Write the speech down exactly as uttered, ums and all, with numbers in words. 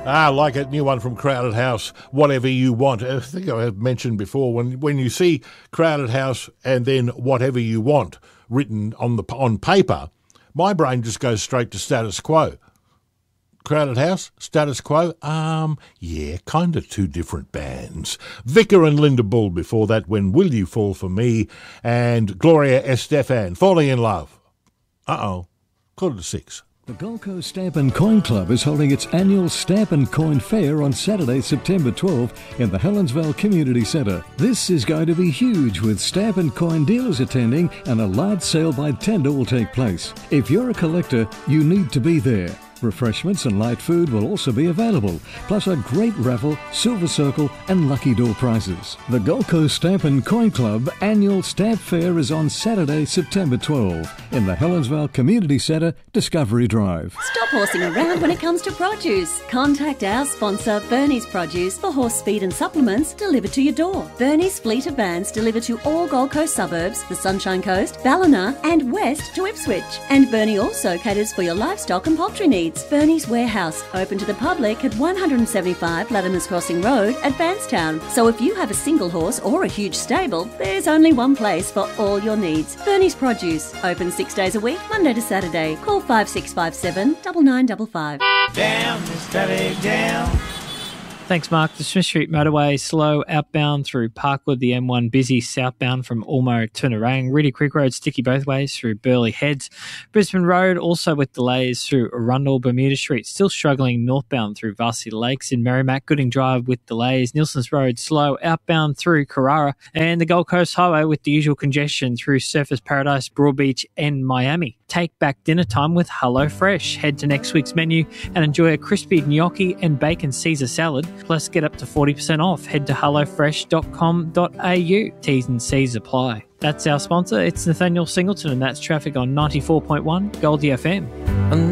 Ah, like a new one from Crowded House, Whatever You Want. I think I have mentioned before, when when you see Crowded House and then Whatever You Want written on the on paper, my brain just goes straight to Status Quo. Crowded House, Status Quo, um, yeah, kind of two different bands. Vicar and Linda Bull before that, When Will You Fall For Me, and Gloria Estefan, Falling in Love. Uh-oh, quarter to six. The Gold Coast Stamp and Coin Club is holding its annual Stamp and Coin Fair on Saturday, September twelfth in the Helensvale Community Centre. This is going to be huge, with stamp and coin dealers attending and a large sale by tender will take place. If you're a collector, you need to be there. Refreshments and light food will also be available, plus a great raffle, silver circle and lucky door prizes. The Gold Coast Stamp and Coin Club annual Stamp Fair is on Saturday, September twelfth in the Helensvale Community Centre, Discovery Drive. Stop horsing around when it comes to produce. Contact our sponsor Bernie's Produce for horse feed and supplements delivered to your door. Bernie's fleet of vans deliver to all Gold Coast suburbs, the Sunshine Coast, Ballina and west to Ipswich. And Bernie also caters for your livestock and poultry needs. Bernie's Warehouse, open to the public at one seventy-five Latimer's Crossing Road at Bankstown. So if you have a single horse or a huge stable, there's only one place for all your needs. Bernie's Produce, open six days a week, Monday to Saturday. Call five six five seven, nine nine five five. Down, steady down. Thanks, Mark. The Smith Street motorway slow outbound through Parkwood, the M one busy southbound from Ormo to Nerang. Reedy Creek Road sticky both ways through Burleigh Heads. Brisbane Road also with delays through Arundel. Bermuda Street still struggling northbound through Varsity Lakes. In Merrimack, Gooding Drive with delays. Nielsen's Road slow outbound through Carrara. And the Gold Coast Highway with the usual congestion through Surfers Paradise, Broadbeach and Miami. Take back dinner time with HelloFresh. Head to next week's menu and enjoy a crispy gnocchi and bacon Caesar salad. Plus, get up to forty percent off. Head to hello fresh dot com dot a u. T's and C's apply. That's our sponsor. It's Nathaniel Singleton, and that's traffic on ninety-four point one Goldie F M.